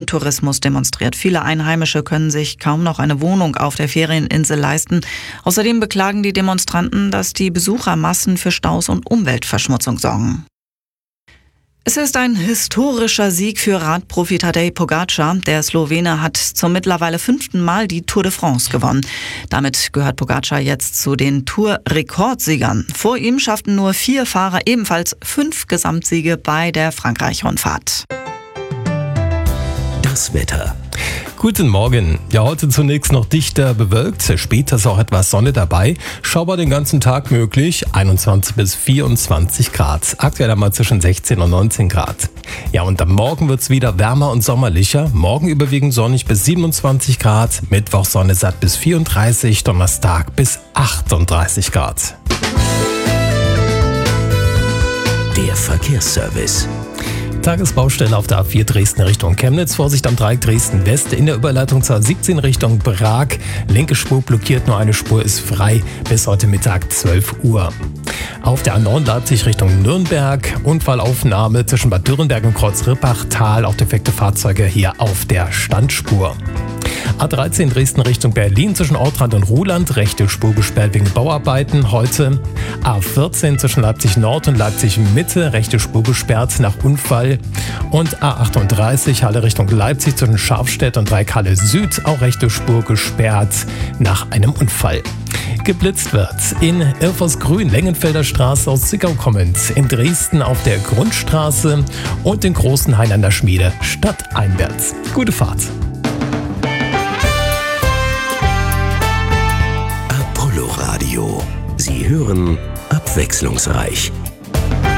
Tourismus demonstriert. Viele Einheimische können sich kaum noch eine Wohnung auf der Ferieninsel leisten. Außerdem beklagen die Demonstranten, dass die Besuchermassen für Staus und Umweltverschmutzung sorgen. Es ist ein historischer Sieg für Radprofi Tadej Pogačar. Der Slowene hat zum mittlerweile 5. Mal die Tour de France gewonnen. Damit gehört Pogačar jetzt zu den Tour-Rekordsiegern. Vor ihm schafften nur 4 Fahrer ebenfalls 5 Gesamtsiege bei der Frankreich-Rundfahrt. Das Wetter. Guten Morgen. Ja, heute zunächst noch dichter bewölkt, später ist auch etwas Sonne dabei. Schaubar den ganzen Tag möglich, 21 bis 24 Grad. Aktuell einmal zwischen 16 und 19 Grad. Ja, und am Morgen wird's wieder wärmer und sommerlicher. Morgen überwiegend sonnig bis 27 Grad, Mittwoch Sonne satt bis 34, Donnerstag bis 38 Grad. Der Verkehrsservice. Tagesbaustelle auf der A4 Dresden Richtung Chemnitz. Vorsicht am Dreieck Dresden West in der Überleitung zur A17 Richtung Prag. Linke Spur blockiert, nur eine Spur ist frei bis heute Mittag 12 Uhr. Auf der A9 Leipzig Richtung Nürnberg. Unfallaufnahme zwischen Bad Dürrenberg und Kreuz-Rippachtal. Auch defekte Fahrzeuge hier auf der Standspur. A13 Dresden Richtung Berlin zwischen Ortrand und Ruhland, rechte Spur gesperrt wegen Bauarbeiten heute. A14 zwischen Leipzig Nord und Leipzig Mitte, rechte Spur gesperrt nach Unfall. Und A38 Halle Richtung Leipzig zwischen Scharfstedt und Dreieckhalle Süd, auch rechte Spur gesperrt nach einem Unfall. Geblitzt wird in Irfersgrün, Lengenfelder Straße aus Zickau kommend, in Dresden auf der Grundstraße und in Großenhain an der Schmiede stadteinwärts. Gute Fahrt! Apollo Radio. Sie hören abwechslungsreich.